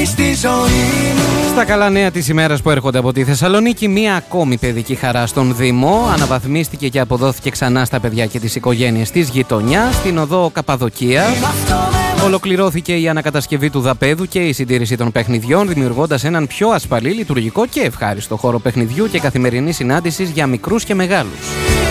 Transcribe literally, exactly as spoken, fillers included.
στη ζωή μου. Στα καλά νέα της ημέρας που έρχονται από τη Θεσσαλονίκη, μία ακόμη παιδική χαρά στον Δήμο. Αναβαθμίστηκε και αποδόθηκε ξανά στα παιδιά και τις οικογένειες της γειτονιάς, στην οδό Καπαδοκίας. Ολοκληρώθηκε η ανακατασκευή του δαπέδου και η συντήρηση των παιχνιδιών, δημιουργώντας έναν πιο ασφαλή, λειτουργικό και ευχάριστο χώρο παιχνιδιού και καθημερινής συνάντησης για μικρούς και μεγάλους.